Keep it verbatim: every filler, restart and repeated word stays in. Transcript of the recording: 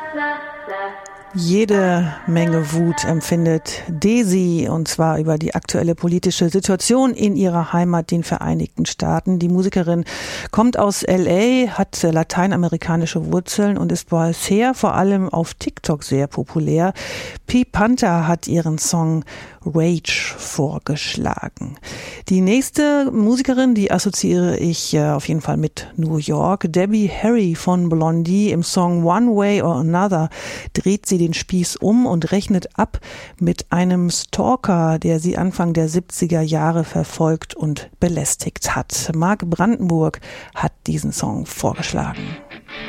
Jede Menge Wut empfindet Desi, und zwar über die aktuelle politische Situation in ihrer Heimat, den Vereinigten Staaten. Die Musikerin kommt aus L A, hat lateinamerikanische Wurzeln und ist bisher vor allem auf TikTok sehr populär. P. Panther hat ihren Song Rage vorgeschlagen. Die nächste Musikerin, die assoziiere ich äh, auf jeden Fall mit New York. Debbie Harry von Blondie. Im Song One Way or Another dreht sie den Spieß um und rechnet ab mit einem Stalker, der sie Anfang der siebziger Jahre verfolgt und belästigt hat. Marc Brandenburg hat diesen Song vorgeschlagen.